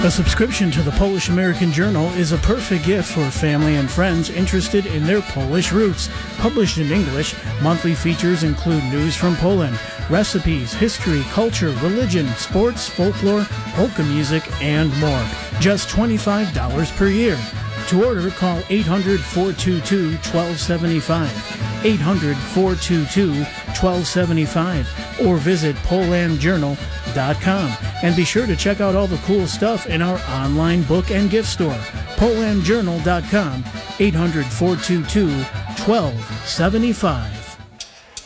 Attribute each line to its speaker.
Speaker 1: A subscription to the Polish American Journal is a perfect gift for family and friends interested in their Polish roots. Published in English, monthly features include news from Poland, recipes, history, culture, religion, sports, folklore, polka music, and more. Just $25 per year. To order, call 800-422-1275, 800-422-1275, or visit PolandJournal.com. And be sure to check out all the cool stuff in our online book and gift store, PolandJournal.com, 800-422-1275.